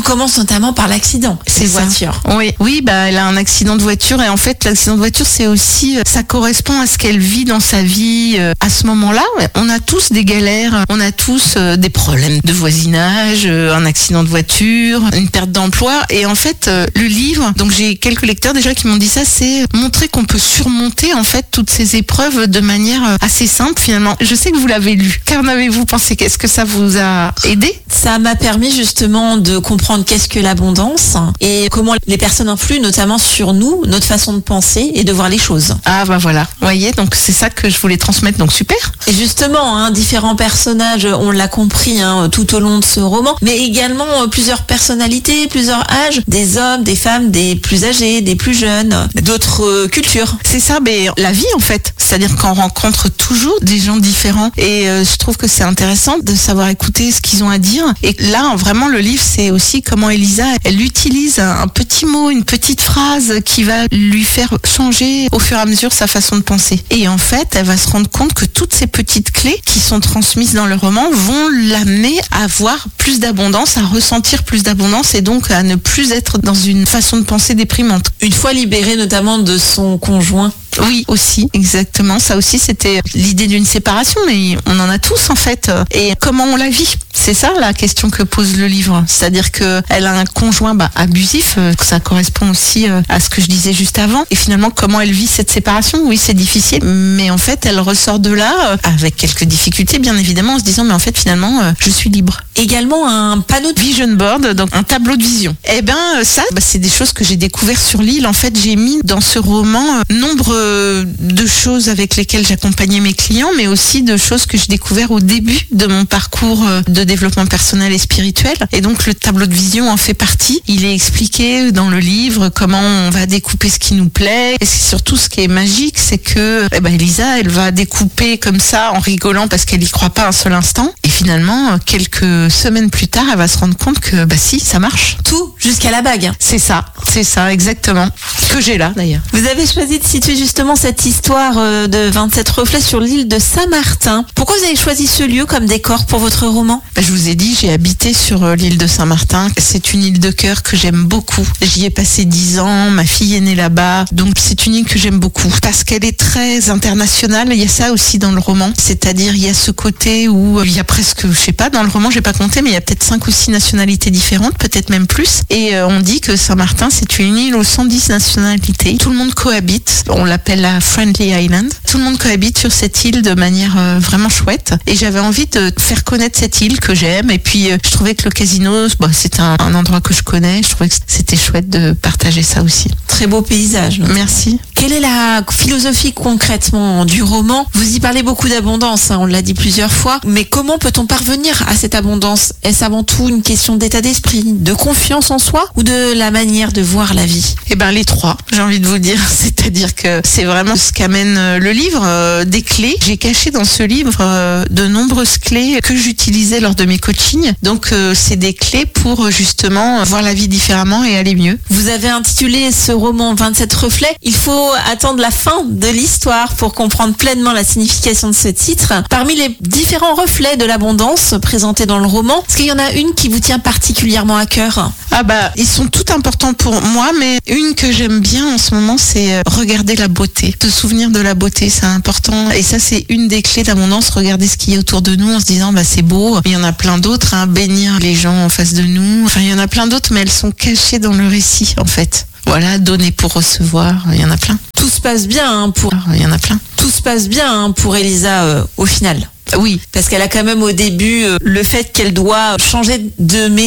commence notamment par l'accident, C'est ça. voiture. Oui, elle a un accident de voiture et en fait l'accident de voiture c'est aussi, ça correspond à ce qu'elle vit dans sa vie à ce moment-là. On a tous des galères, on a tous des problèmes de voisinage, un accident de voiture, une perte d'emploi et en fait le livre, donc j'ai quelques lecteurs déjà qui m'ont dit ça, c'est montrer qu'on peut surmonter en fait toutes ces épreuves de manière assez simple finalement. Je sais que vous l'avez lu. Qu'en avez-vous pensé? Qu'est-ce que ça vous a aidé? Ça m'a permis justement de comprendre qu'est-ce que l'abondance et comment les personnes influent notamment sur nous, notre façon de penser et de voir les choses. Ah voilà, vous voyez, donc c'est ça que je voulais transmettre, donc super. Et justement, différents personnages, on l'a compris tout au long de ce roman, mais également plusieurs personnalités, plusieurs âges, des hommes, des femmes, des plus âgés, des plus jeunes, d'autres cultures. C'est ça, mais la vie en fait, c'est-à-dire qu'on rencontre toujours des gens différents et je trouve que c'est intéressant de savoir écouter ce qu'ils ont à dire. Et là, vraiment, le livre, c'est aussi comment Elisa, elle utilise un petit mot, une petite phrase qui va lui faire changer au fur et à mesure sa façon de penser. Et en fait, elle va se rendre compte que toutes ces petites clés qui sont transmises dans le roman vont l'amener à avoir plus d'abondance, à ressentir plus d'abondance et donc à ne plus être dans une façon de penser déprimante. Une fois libérée notamment de son conjoint. Oui, aussi, exactement. Ça aussi, c'était l'idée d'une séparation, mais on en a tous en fait. Et comment on la vit? C'est ça la question que pose le livre. C'est-à-dire qu'elle a un conjoint abusif, ça correspond aussi à ce que je disais juste avant. Et finalement, comment elle vit cette séparation? Oui, c'est difficile, mais en fait, elle ressort de là avec quelques difficultés, bien évidemment, en se disant, mais en fait, finalement, je suis libre. Également un panneau de Vision board, donc un tableau de vision. Eh ben, ça, c'est des choses que j'ai découvert sur l'île. En fait, j'ai mis dans ce roman nombre de choses avec lesquelles j'accompagnais mes clients, mais aussi de choses que j'ai découvert au début de mon parcours de développement personnel et spirituel. Et donc le tableau de vision en fait partie. Il est expliqué dans le livre comment on va découper ce qui nous plaît. Et c'est surtout ce qui est magique, c'est que Elisa, elle va découper comme ça en rigolant parce qu'elle y croit pas un seul instant. Et finalement, quelques semaines plus tard, elle va se rendre compte que si, ça marche. tout jusqu'à la bague. C'est ça, exactement. Que j'ai là d'ailleurs. Vous avez choisi de situer justement cette histoire de 27 reflets sur l'île de Saint-Martin. Pourquoi vous avez choisi ce lieu comme décor pour votre roman? Je vous ai dit, j'ai habité sur l'île de Saint-Martin. C'est une île de cœur que j'aime beaucoup. J'y ai passé 10 ans, ma fille est née là-bas. Donc c'est une île que j'aime beaucoup parce qu'elle est très internationale. Il y a ça aussi dans le roman. C'est-à-dire, il y a ce côté où il y a presque, je sais pas, dans le roman, j'ai pas compté, mais il y a peut-être 5 ou 6 nationalités différentes, peut-être même plus. Et on dit que Saint-Martin, c'est une île aux 110 nationalités. Tout le monde cohabite. On l'appelle la Friendly Island. Tout le monde cohabite sur cette île de manière vraiment chouette. Et j'avais envie de faire connaître cette île que j'aime. Et puis, je trouvais que le casino, c'est un endroit que je connais. Je trouvais que c'était chouette de partager ça aussi. Très beau paysage. Merci. Quelle est la philosophie concrètement du roman? Vous y parlez beaucoup d'abondance, on l'a dit plusieurs fois. Mais comment peut-on parvenir à cette abondance? Est-ce avant tout une question d'état d'esprit, de confiance en soi ou de la manière de voir la vie? Les trois, j'ai envie de vous dire. C'est-à-dire que c'est vraiment ce qu'amène le livre, des clés. J'ai caché dans ce livre de nombreuses clés que j'utilisais lors de mes coachings. Donc c'est des clés pour justement voir la vie différemment et aller mieux. Vous avez intitulé ce roman 27 reflets. Il faut attendre la fin de l'histoire pour comprendre pleinement la signification de ce titre. Parmi les différents reflets de l'abondance présentés dans le roman, est-ce qu'il y en a une qui vous tient particulièrement à cœur? Ils sont tout importants pour moi, mais une que j'aime bien en ce moment, c'est regarder la beauté. Se souvenir de la beauté, c'est important. Et ça, c'est une des clés d'abondance. Regarder ce qu'il y a autour de nous en se disant, c'est beau. Il y en a plein d'autres, bénir les gens en face de nous. Enfin, il y en a plein d'autres, mais elles sont cachées dans le récit, en fait. Voilà, donner pour recevoir, il y en a plein. Tout se passe bien Il y en a plein. Tout se passe bien pour Elisa au final. Oui. Parce qu'elle a quand même au début le fait qu'elle doit changer de